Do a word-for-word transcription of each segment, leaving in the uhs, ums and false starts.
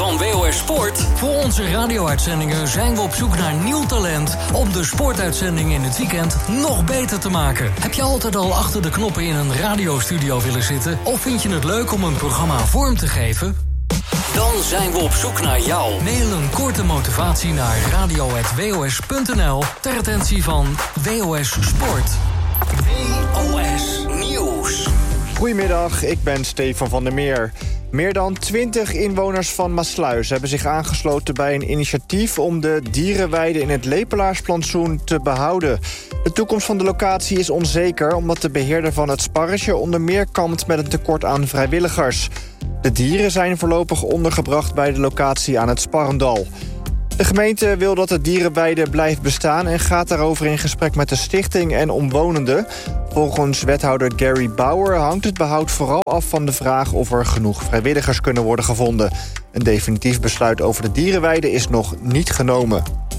van W O S Sport? Voor onze radio-uitzendingen zijn we op zoek naar nieuw talent om de sportuitzendingen in het weekend nog beter te maken. Heb je altijd al achter de knoppen in een radiostudio willen zitten? Of vind je het leuk om een programma vorm te geven? Dan zijn we op zoek naar jou. Mail een korte motivatie naar radio punt w o s punt n l ter attentie van W O S Sport. W O S Nieuws. Goedemiddag, ik ben Stefan van der Meer. Meer dan twintig inwoners van Maassluis hebben zich aangesloten bij een initiatief om de dierenweide in het Lepelaarsplantsoen te behouden. De toekomst van de locatie is onzeker omdat de beheerder van het Sparresje onder meer kampt met een tekort aan vrijwilligers. De dieren zijn voorlopig ondergebracht bij de locatie aan het Sparrendal. De gemeente wil dat de dierenweide blijft bestaan en gaat daarover in gesprek met de stichting en omwonenden. Volgens wethouder Gary Bauer hangt het behoud vooral af van de vraag of er genoeg vrijwilligers kunnen worden gevonden. Een definitief besluit over de dierenweide is nog niet genomen.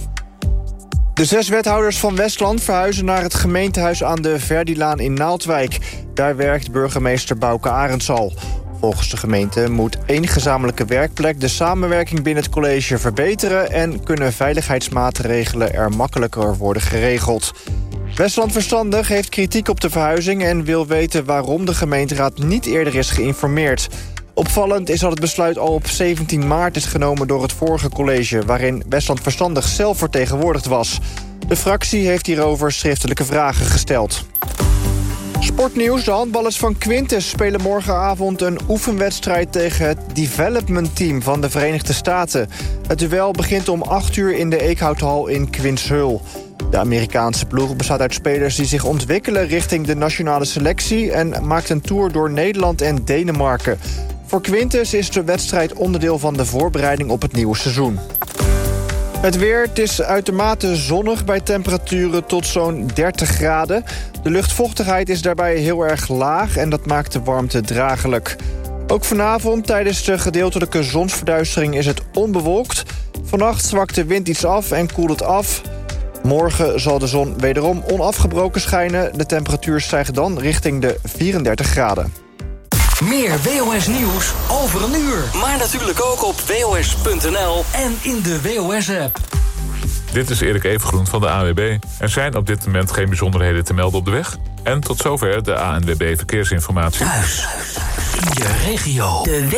De zes wethouders van Westland verhuizen naar het gemeentehuis aan de Verdilaan in Naaldwijk. Daar werkt burgemeester Bouke Arendtsal. Volgens de gemeente moet één gezamenlijke werkplek de samenwerking binnen het college verbeteren en kunnen veiligheidsmaatregelen er makkelijker worden geregeld. Westland Verstandig heeft kritiek op de verhuizing en wil weten waarom de gemeenteraad niet eerder is geïnformeerd. Opvallend is dat het besluit al op zeventien maart is genomen door het vorige college, waarin Westland Verstandig zelf vertegenwoordigd was. De fractie heeft hierover schriftelijke vragen gesteld. Sportnieuws. De handballers van Quintus spelen morgenavond een oefenwedstrijd tegen het development team van de Verenigde Staten. Het duel begint om acht uur in de Eekhouthal in Quinshul. De Amerikaanse ploeg bestaat uit spelers die zich ontwikkelen richting de nationale selectie en maakt een tour door Nederland en Denemarken. Voor Quintus is de wedstrijd onderdeel van de voorbereiding op het nieuwe seizoen. Het weer, het is uitermate zonnig bij temperaturen tot zo'n dertig graden. De luchtvochtigheid is daarbij heel erg laag en dat maakt de warmte draaglijk. Ook vanavond tijdens de gedeeltelijke zonsverduistering is het onbewolkt. Vannacht zwakt de wind iets af en koelt het af. Morgen zal de zon wederom onafgebroken schijnen. De temperatuur stijgt dan richting de vierendertig graden. Meer W O S Nieuws over een uur. Maar natuurlijk ook op W O S punt N L en in de W O S-app. Dit is Erik Evengroen van de A N W B. Er zijn op dit moment geen bijzonderheden te melden op de weg. En tot zover de A N W B Verkeersinformatie. Thuis, in je regio. De